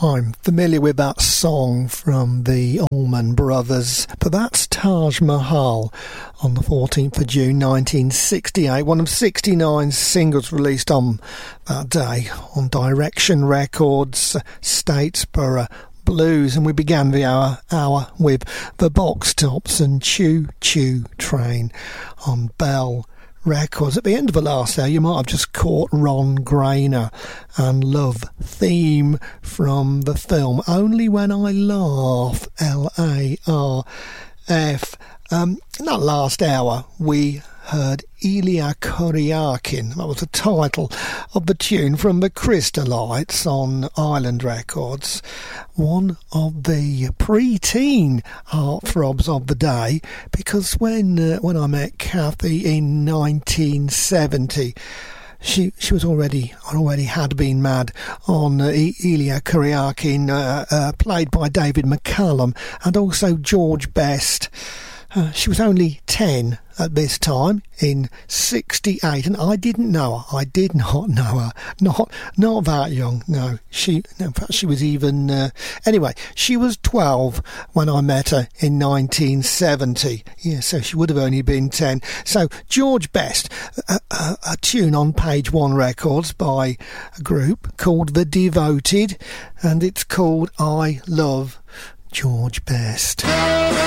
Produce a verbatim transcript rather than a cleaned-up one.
I'm familiar with that song from the Allman Brothers, but that's Taj Mahal on the fourteenth of June nineteen sixty-eight, one of sixty-nine singles released on that day on Direction Records, Statesboro Blues. And we began the hour, hour with the Box Tops and Choo Choo Train on Bell Records. At the end of the last hour, you might have just caught Ron Grainer and Love Theme from the film Only When I Laugh, L A R F. Um, in that last hour, we heard Ilya Kuryakin. That was the title of the tune from the Crystallites on Island Records. One of the pre-teen heartthrobs of the day, because when uh, when I met Kathy in nineteen seventy, She she was already already had been mad on uh, Ilya Kuryakin, uh, uh, played by David McCallum, and also George Best. Uh, she was only ten at this time in sixty-eight, and I didn't know her. I did not know her. Not not that young. No, she. In fact, she was even. Uh, anyway, she was twelve when I met her in nineteen seventy. Yeah, so she would have only been ten. So George Best, a, a, a tune on Page One Records by a group called The Devoted, and it's called I Love George Best.